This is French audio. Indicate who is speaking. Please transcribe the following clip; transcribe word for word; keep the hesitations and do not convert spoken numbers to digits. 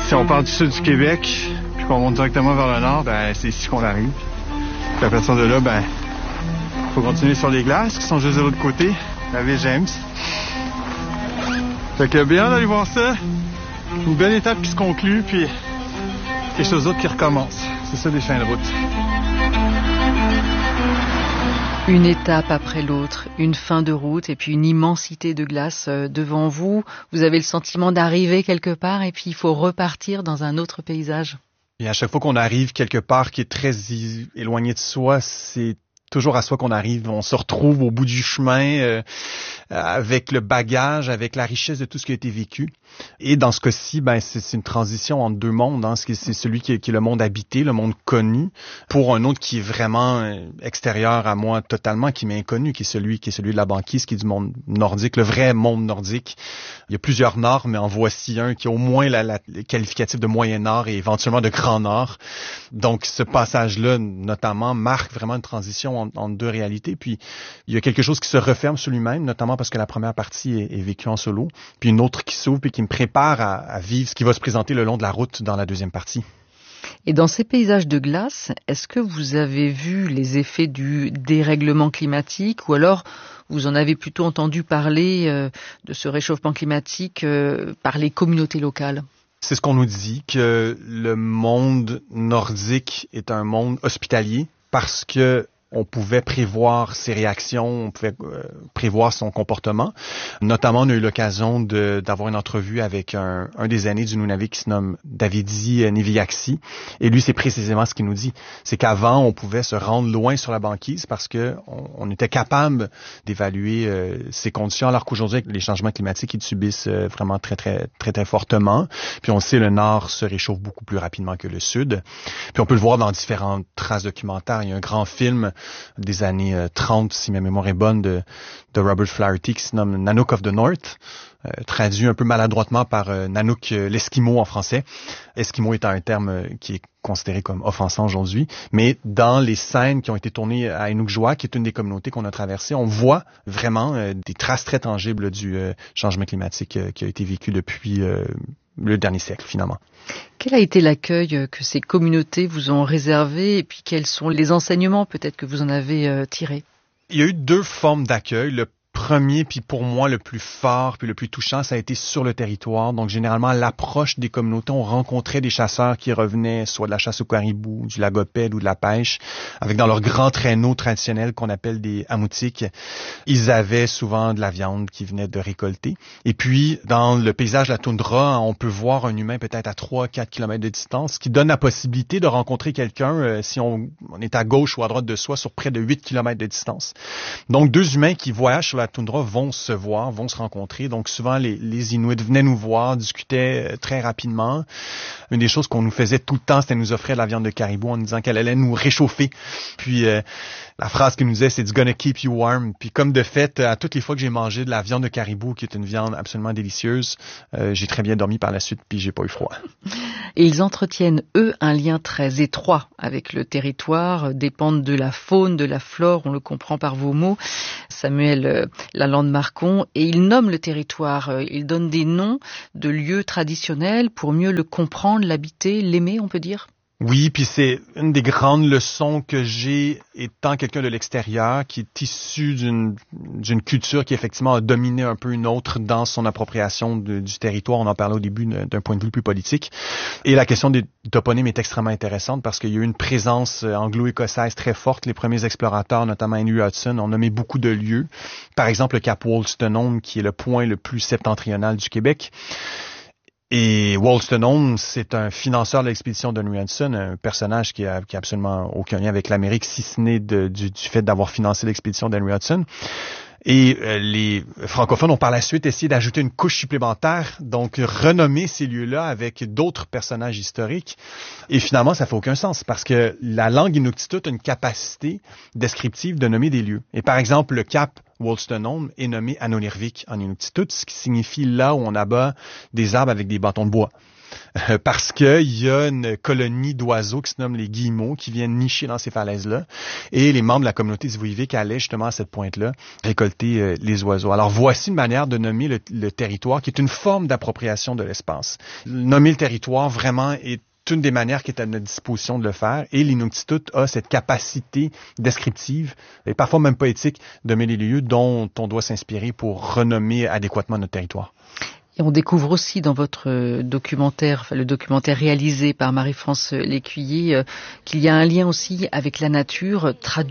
Speaker 1: Si on part du sud du Québec, puis qu'on monte directement vers le nord, ben c'est ici qu'on arrive. Puis à partir de là, ben faut continuer sur les glaces qui sont juste de l'autre côté, la baie James. Fait que bien d'aller voir ça. Une belle étape qui se conclut, puis quelque chose d'autre qui recommence. C'est ça des fins de route.
Speaker 2: Une étape après l'autre, une fin de route et puis une immensité de glace devant vous. Vous avez le sentiment d'arriver quelque part et puis il faut repartir dans un autre paysage.
Speaker 3: Et à chaque fois qu'on arrive quelque part qui est très éloigné de soi, c'est toujours à soi qu'on arrive. On se retrouve au bout du chemin euh, avec le bagage, avec la richesse de tout ce qui a été vécu. Et dans ce cas-ci, ben c'est, c'est une transition entre deux mondes. Hein. C'est, c'est celui qui est, qui est le monde habité, le monde connu, pour un autre qui est vraiment extérieur à moi totalement, qui m'est inconnu, qui est celui qui est celui de la banquise, qui est du monde nordique, le vrai monde nordique. Il y a plusieurs nords, mais en voici un qui a au moins la, la, le qualificatif de moyen nord et éventuellement de grand nord. Donc ce passage-là, notamment, marque vraiment une transition entre, entre deux réalités. Puis il y a quelque chose qui se referme sur lui-même, notamment parce que la première partie est, est vécue en solo, puis une autre qui s'ouvre puis qui me prépare à, à vivre ce qui va se présenter le long de la route dans la deuxième partie.
Speaker 2: Et dans ces paysages de glace, est-ce que vous avez vu les effets du dérèglement climatique ou alors vous en avez plutôt entendu parler euh, de ce réchauffement climatique euh, par les communautés locales?
Speaker 3: C'est ce qu'on nous dit, que le monde nordique est un monde hospitalier parce que on pouvait prévoir ses réactions, on pouvait euh, prévoir son comportement. Notamment, on a eu l'occasion de, d'avoir une entrevue avec un, un des aînés du Nunavik qui se nomme Davidi Niviaksi. Et lui, c'est précisément ce qu'il nous dit. C'est qu'avant, on pouvait se rendre loin sur la banquise parce que on, on était capable d'évaluer euh, ces conditions, alors qu'aujourd'hui, avec les changements climatiques, ils subissent euh, vraiment très, très, très, très fortement. Puis on sait, le nord se réchauffe beaucoup plus rapidement que le sud. Puis on peut le voir dans différentes traces documentaires. Il y a un grand film des années euh, trente, si ma mémoire est bonne, de, de Robert Flaherty qui se nomme Nanook of the North, euh, traduit un peu maladroitement par euh, Nanook euh, l'Esquimau en français. Esquimau étant un terme euh, qui est considéré comme offensant aujourd'hui, mais dans les scènes qui ont été tournées à Inukjuak, qui est une des communautés qu'on a traversées, on voit vraiment euh, des traces très tangibles du euh, changement climatique euh, qui a été vécu depuis euh, le dernier siècle, finalement.
Speaker 2: Quel a été l'accueil que ces communautés vous ont réservé et puis quels sont les enseignements peut-être que vous en avez euh, tirés?
Speaker 3: Il y a eu deux formes d'accueil. Le premier, puis pour moi le plus fort, puis le plus touchant, ça a été sur le territoire. Donc généralement, à l'approche des communautés, on rencontrait des chasseurs qui revenaient soit de la chasse au caribou, du lagopède ou de la pêche, avec dans leurs grands traîneaux traditionnels qu'on appelle des amoutiques. Ils avaient souvent de la viande qu'ils venaient de récolter. Et puis, dans le paysage de la toundra, on peut voir un humain peut-être à trois à quatre kilomètres de distance, ce qui donne la possibilité de rencontrer quelqu'un euh, si on, on est à gauche ou à droite de soi sur près de huit kilomètres de distance. Donc, deux humains qui voyagent sur la toundra vont se voir, vont se rencontrer. Donc souvent, les, les Inuits venaient nous voir, discutaient très rapidement. Une des choses qu'on nous faisait tout le temps, c'était nous offrir de la viande de caribou en nous disant qu'elle allait nous réchauffer. Puis euh, la phrase qu'ils nous disait, c'est « It's gonna keep you warm ». Puis comme de fait, à toutes les fois que j'ai mangé de la viande de caribou, qui est une viande absolument délicieuse, euh, j'ai très bien dormi par la suite, puis j'ai pas eu froid.
Speaker 2: Et ils entretiennent, eux, un lien très étroit avec le territoire, dépendent de la faune, de la flore, on le comprend par vos mots, Samuel euh, Lalande-Marcon, et ils nomment le territoire, euh, ils donnent des noms de lieux traditionnels pour mieux le comprendre, l'habiter, l'aimer, on peut dire?
Speaker 3: Oui, puis c'est une des grandes leçons que j'ai étant quelqu'un de l'extérieur qui est issu d'une d'une culture qui effectivement a dominé un peu une autre dans son appropriation de, du territoire. On en parlait au début d'un point de vue plus politique. Et la question des toponymes est extrêmement intéressante parce qu'il y a eu une présence anglo-écossaise très forte. Les premiers explorateurs, notamment Henry Hudson, ont nommé beaucoup de lieux. Par exemple, le cap Wolstenholme, qui est le point le plus septentrional du Québec. Et Wolstenholme, c'est un financeur de l'expédition d'Henry Hudson, un personnage qui a, qui a absolument aucun lien avec l'Amérique, si ce n'est de, du, du fait d'avoir financé l'expédition d'Henry Hudson. Et euh, les francophones ont par la suite essayé d'ajouter une couche supplémentaire, donc renommer ces lieux-là avec d'autres personnages historiques. Et finalement, ça fait aucun sens parce que la langue inuktitut a une capacité descriptive de nommer des lieux. Et par exemple, le cap Wolstenholme est nommé Anonirvik en inuktitut, ce qui signifie là où on abat des arbres avec des bâtons de bois. euh, parce qu'il y a une colonie d'oiseaux qui se nomme les guillemots qui viennent nicher dans ces falaises-là. Et les membres de la communauté Zivuivik allaient justement à cette pointe-là récolter euh, les oiseaux. Alors voici une manière de nommer le, le territoire qui est une forme d'appropriation de l'espace. Nommer le territoire vraiment est une des manières qui est à notre disposition de le faire, et l'Inuktitut a cette capacité descriptive, et parfois même poétique, de nommer les lieux dont on doit s'inspirer pour renommer adéquatement notre territoire.
Speaker 2: Et on découvre aussi dans votre documentaire, enfin le documentaire réalisé par Marie-France Lécuyer, euh, qu'il y a un lien aussi avec la nature, traduit